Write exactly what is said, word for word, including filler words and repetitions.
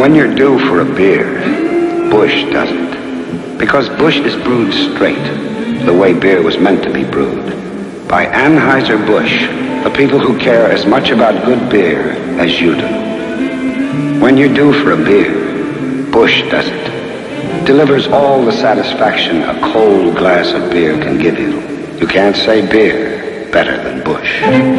When you're due for a beer, Busch does it. Because Busch is brewed straight, the way beer was meant to be brewed. By Anheuser-Busch, the people who care as much about good beer as you do. When you're due for a beer, Busch does it. Delivers all the satisfaction a cold glass of beer can give you. You can't say beer better than Busch.